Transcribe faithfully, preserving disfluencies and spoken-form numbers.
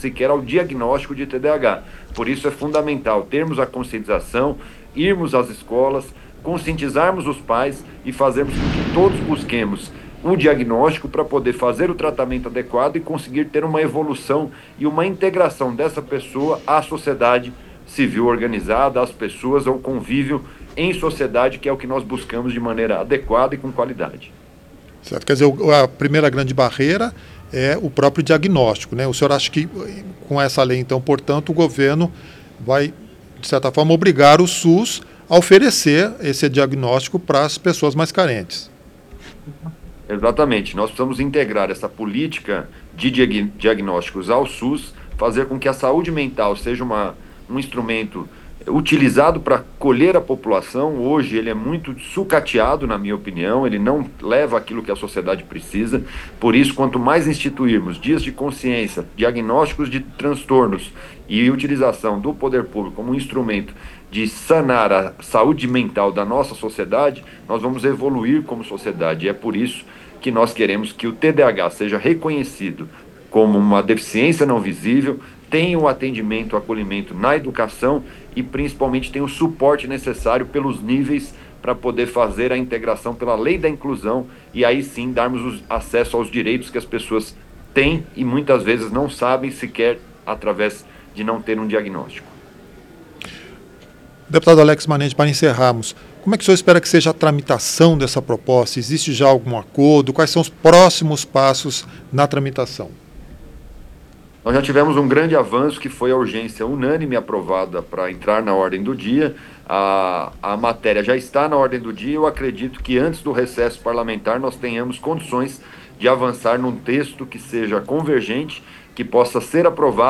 sequer ao diagnóstico de T D A H. Por isso é fundamental termos a conscientização, irmos às escolas, conscientizarmos os pais e fazermos com que todos busquemos o diagnóstico para poder fazer o tratamento adequado e conseguir ter uma evolução e uma integração dessa pessoa à sociedade civil organizada, às pessoas, ao convívio em sociedade, que é o que nós buscamos de maneira adequada e com qualidade. Certo, quer dizer, a primeira grande barreira é o próprio diagnóstico, né? O senhor acha que com essa lei, então, portanto, o governo vai, de certa forma, obrigar o SUS a oferecer esse diagnóstico para as pessoas mais carentes? Exatamente, nós precisamos integrar essa política de diagnósticos ao SUS, fazer com que a saúde mental seja uma, um instrumento utilizado para colher a população. Hoje ele é muito sucateado, na minha opinião, ele não leva aquilo que a sociedade precisa. Por isso, quanto mais instituirmos dias de consciência, diagnósticos de transtornos e utilização do poder público como um instrumento de sanar a saúde mental da nossa sociedade, nós vamos evoluir como sociedade. E é por isso que nós queremos que o T D A H seja reconhecido como uma deficiência não visível, tenha o atendimento, o acolhimento na educação e principalmente tenha o suporte necessário pelos níveis para poder fazer a integração pela lei da inclusão e aí sim darmos acesso aos direitos que as pessoas têm e muitas vezes não sabem sequer através de não ter um diagnóstico. Deputado Alex Manente, para encerrarmos, como é que o senhor espera que seja a tramitação dessa proposta? Existe já algum acordo? Quais são os próximos passos na tramitação? Nós já tivemos um grande avanço, que foi a urgência unânime aprovada para entrar na ordem do dia. A, a matéria já está na ordem do dia. Eu acredito que antes do recesso parlamentar nós tenhamos condições de avançar num texto que seja convergente, que possa ser aprovado